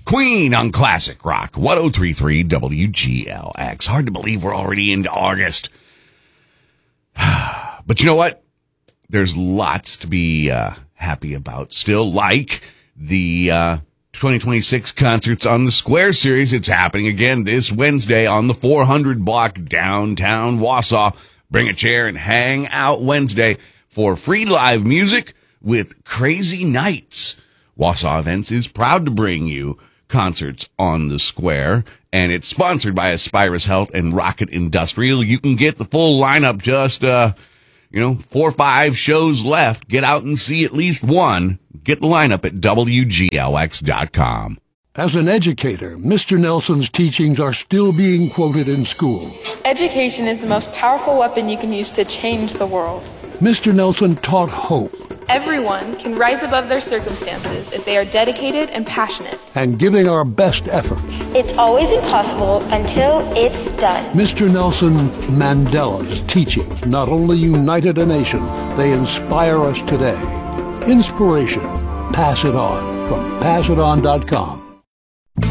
Queen on Classic Rock, 103.3 WGLX. Hard to believe we're already into August. But you know what? There's lots to be happy about still, like the 2026 Concerts on the Square series. It's happening again this Wednesday on the 400 block downtown Wausau. Bring a chair and hang out Wednesday for free live music with Crazy Nights. Wausau Events is proud to bring you Concerts on the Square, and it's sponsored by Aspirus Health and Rocket Industrial. You can get the full lineup, just 4 or 5 shows left. Get out and see at least one. Get the lineup at WGLX.com. As an educator, Mr. Nelson's teachings are still being quoted in school. Education is the most powerful weapon you can use to change the world. Mr. Nelson taught hope. Everyone can rise above their circumstances if they are dedicated and passionate. And giving our best efforts. It's always impossible until it's done. Mr. Nelson Mandela's teachings not only united a nation, they inspire us today. Inspiration. Pass it on from PassItOn.com.